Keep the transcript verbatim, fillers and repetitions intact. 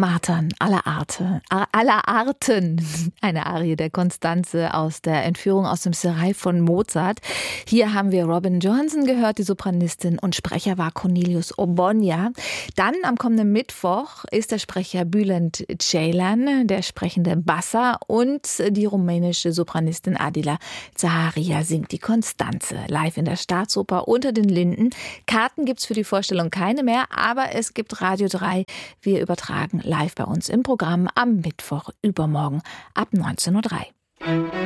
Martern aller Arte, aller Arten. Eine Arie der Constanze aus der Entführung aus dem Serail von Mozart. Hier haben wir Robin Johansen gehört, die Sopranistin, und Sprecher war Cornelius Ogbonnia. Dann am kommenden Mittwoch ist der Sprecher Bülent Ceylan, der sprechende Bassa, und die rumänische Sopranistin Adila Zaharia singt die Constanze live in der Staatsoper unter den Linden. Karten gibt's für die Vorstellung keine mehr, aber es gibt Radio drei. Wir übertragen live bei uns im Programm am Mittwoch übermorgen ab neunzehn Uhr drei.